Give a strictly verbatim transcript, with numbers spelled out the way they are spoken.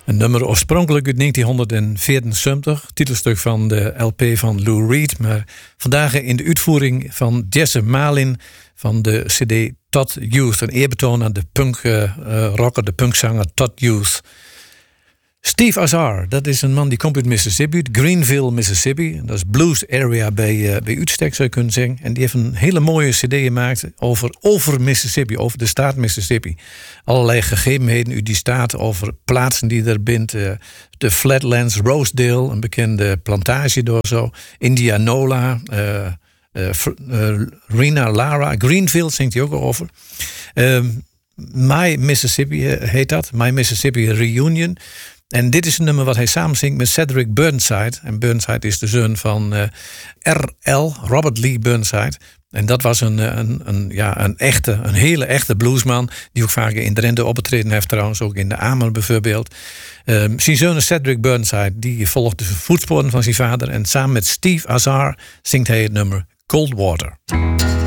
Een nummer oorspronkelijk uit negentien vierenzeventig, titelstuk van de L P van Lou Reed, maar vandaag in de uitvoering van Jesse Malin van de C D Todd Youth. Een eerbetoon aan de punk uh, rocker, de punkzanger Todd Youth. Steve Azar, dat is een man die komt uit Mississippi, uit Greenville, Mississippi. Dat is blues area bij, uh, bij uitstek, zou je kunnen zeggen. En die heeft een hele mooie cd gemaakt over, over Mississippi, over de staat Mississippi. Allerlei gegevenheden uit die staat, over plaatsen die er bindt. Uh, de Flatlands, Rosedale, een bekende plantage door zo. Indianola, uh, uh, uh, Rena Lara, Greenville zingt hij ook over. Uh, My Mississippi heet dat, My Mississippi Reunion. En dit is een nummer wat hij samen zingt met Cedric Burnside. En Burnside is de zoon van uh, R L, Robert Lee Burnside. En dat was een, een, een, ja, een echte, een hele echte bluesman. Die ook vaak in Drenthe opgetreden heeft trouwens. Ook in de Amer bijvoorbeeld. Um, zijn zoon Cedric Burnside, die volgt de voetsporen van zijn vader. En samen met Steve Azar zingt hij het nummer Cold Water.